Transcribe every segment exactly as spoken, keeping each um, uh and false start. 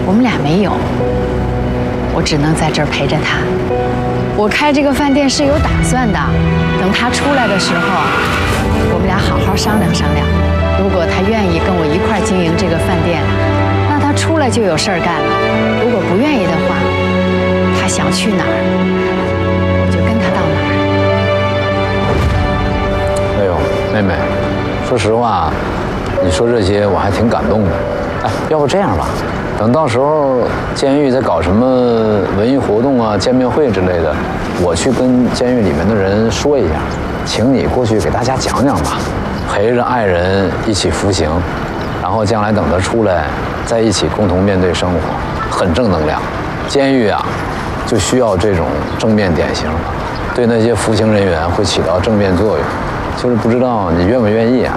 我们俩没有，我只能在这儿陪着他。我开这个饭店是有打算的，等他出来的时候，我们俩好好商量商量。如果他愿意跟我一块儿经营这个饭店，那他出来就有事儿干了；如果不愿意的话，他想去哪儿，我就跟他到哪儿。 哎呦，妹妹，说实话，你说这些我还挺感动的。哎，要不这样吧，等到时候监狱在搞什么文艺活动啊、见面会之类的，我去跟监狱里面的人说一下，请你过去给大家讲讲吧，陪着爱人一起服刑，然后将来等他出来，在一起共同面对生活，很正能量。监狱啊，就需要这种正面典型，对那些服刑人员会起到正面作用。就是不知道你愿不愿意啊？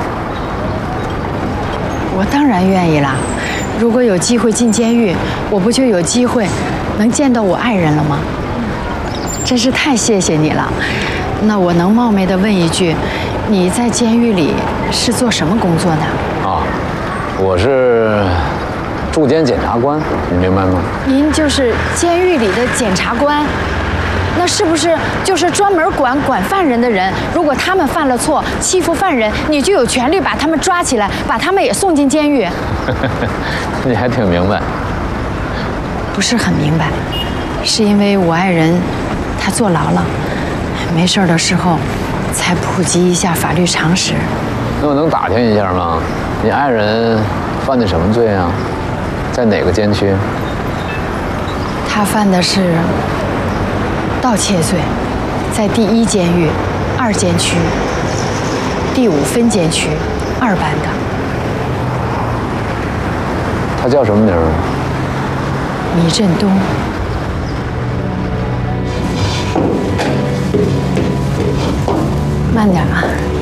我当然愿意啦！如果有机会进监狱，我不就有机会能见到我爱人了吗？真是太谢谢你了。那我能冒昧地问一句，你在监狱里是做什么工作的？ 啊，我是驻监检察官，你明白吗？ 您就是监狱里的检察官？那是不是就是专门管管犯人的人？如果他们犯了错，欺负犯人，你就有权利把他们抓起来，把他们也送进监狱？ 你还挺明白。 不是很明白，是因为我爱人他坐牢了，没事的时候才普及一下法律常识。 那我能打听一下吗？你爱人犯的什么罪啊？在哪个监区？ 他犯的是盗窃罪，在第一监狱二监区第五分监区二班的。 他叫什么名儿？ 倪振东。慢点啊。